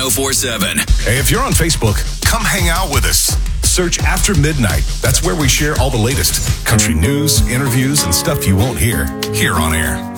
1047. Hey, if you're on Facebook, come hang out with us. Search After Midnight. That's where we share all the latest country news, interviews, and stuff you won't hear here on air.